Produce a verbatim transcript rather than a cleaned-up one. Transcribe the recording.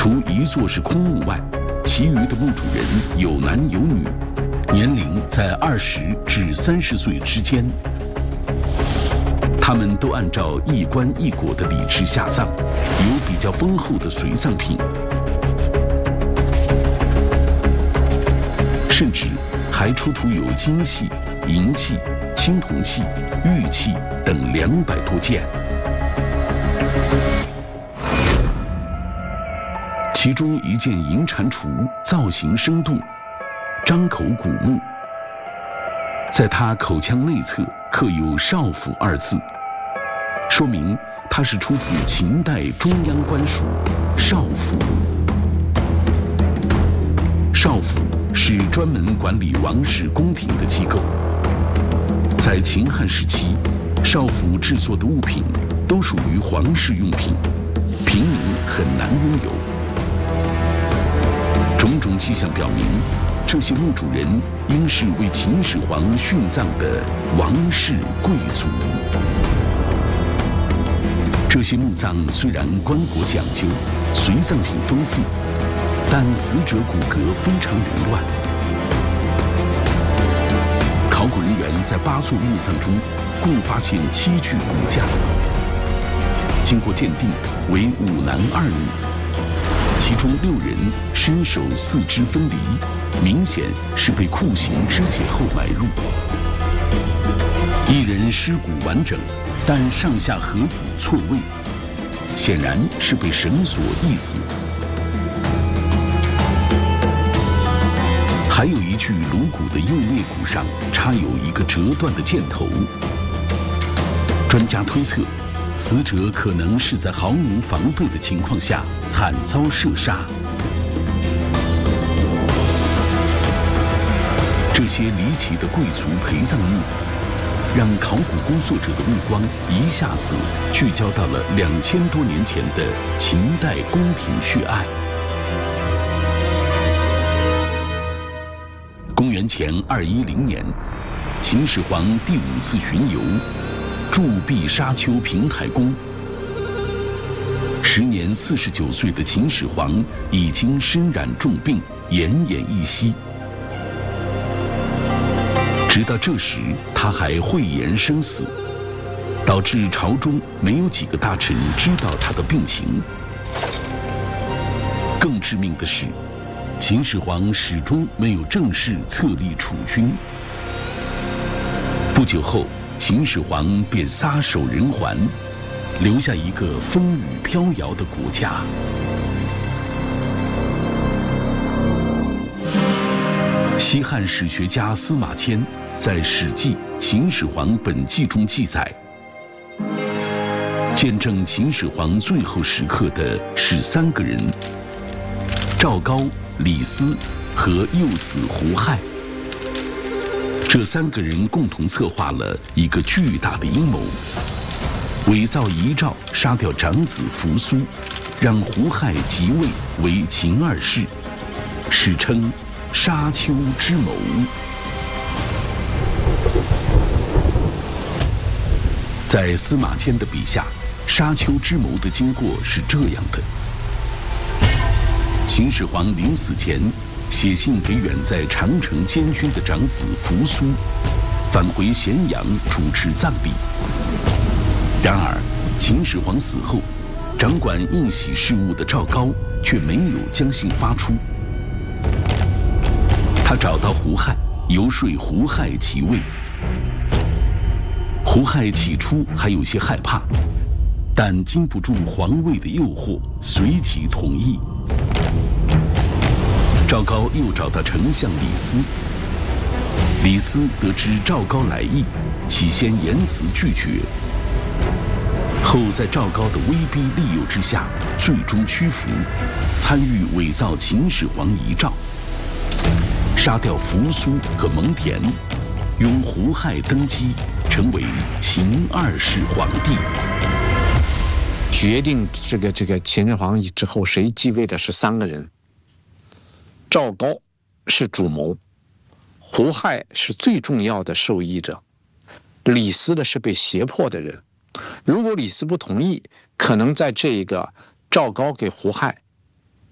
除一座是空墓外，其余的墓主人有男有女，年龄在二十至三十岁之间。他们都按照一棺一椁的礼制下葬，有比较丰厚的随葬品，甚至还出土有金器、银器、青铜器、玉器等两百多件。其中一件银蟾蜍造型生动，张口鼓目，在它口腔内侧刻有少府二字，说明它是出自秦代中央官署少府。少府是专门管理王室宫廷的机构，在秦汉时期，少府制作的物品都属于皇室用品，平民很难拥有。种种迹象表明，这些墓主人应是为秦始皇殉葬的王室贵族。这些墓葬虽然棺椁讲究，随葬品丰富，但死者骨骼非常凌乱。考古人员在八座墓葬中共发现七具骨架，经过鉴定为五男二女，其中六人身手四肢分离，明显是被酷刑肢解后埋入；一人尸骨完整，但上下颌骨错位，显然是被绳索缢死。还有一具颅骨的右肋骨上插有一个折断的箭头，专家推测，死者可能是在毫无防备的情况下惨遭射杀。这些离奇的贵族陪葬墓，让考古工作者的目光一下子聚焦到了两千多年前的秦代宫廷血案。公元前二一零年，秦始皇第五次巡游，驻跸沙丘平海宫。时年四十九岁的秦始皇已经身染重病，奄奄一息。直到这时，他还讳言生死，导致朝中没有几个大臣知道他的病情。更致命的是，秦始皇始终没有正式册立储君。不久后，秦始皇便撒手人寰，留下一个风雨飘摇的国家。西汉史学家司马迁在《史记·秦始皇本纪》中记载，见证秦始皇最后时刻的是三个人：赵高、李斯和幼子胡亥。这三个人共同策划了一个巨大的阴谋，伪造遗诏杀掉长子扶苏，让胡亥即位为秦二世，史称沙丘之谋。在司马迁的笔下，沙丘之谋的经过是这样的：秦始皇临死前写信给远在长城监军的长子扶苏，返回咸阳主持葬礼。然而，秦始皇死后，掌管应玺事务的赵高却没有将信发出。他找到胡亥，游说胡亥即位。胡亥起初还有些害怕，但经不住皇位的诱惑，随即同意。赵高又找到丞相李斯，李斯得知赵高来意，起先言辞拒绝，后在赵高的威逼利诱之下，最终屈服，参与伪造秦始皇遗诏，杀掉扶苏和蒙恬，拥胡亥登基，成为秦二世皇帝。 决定这个这个秦始皇之后谁继位的是三个人。赵高是主谋，胡亥是最重要的受益者，李斯呢是被胁迫的人。如果李斯不同意，可能在这个赵高给胡亥